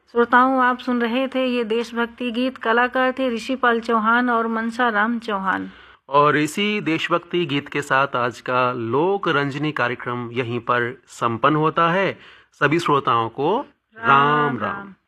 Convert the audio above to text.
श्रोताओं, आप सुन रहे थे ये देशभक्ति गीत। कलाकार थे ऋषिपाल चौहान और मनसा राम चौहान। और इसी देशभक्ति गीत के साथ आज का लोक रंजनी कार्यक्रम यहीं पर संपन्न होता है। सभी श्रोताओं को राम राम।